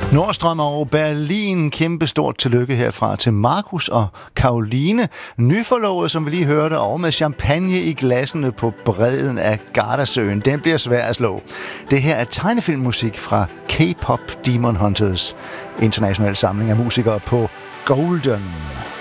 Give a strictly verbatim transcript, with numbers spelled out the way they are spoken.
Nordstrøm og Berlin. Kæmpe stort tillykke herfra til Markus og Karoline. Nyforlovet, som vi lige hørte, og med champagne i glassene på bredden af Gardasøen. Den bliver svær at slå. Det her er tegnefilmmusik fra K-pop Demon Hunters, international samling af musikere på Golden.